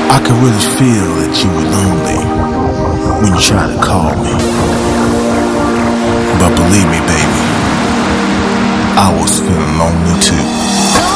I could really feel that you were lonely when you tried to call me. But believe me, baby, I was feeling lonely too.